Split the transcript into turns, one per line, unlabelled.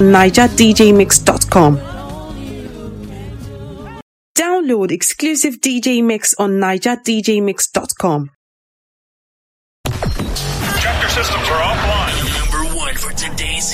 NigerDJMix.com. Download exclusive DJ Mix on NigerDJMix.com.
Chapter systems are offline.
Number one for today's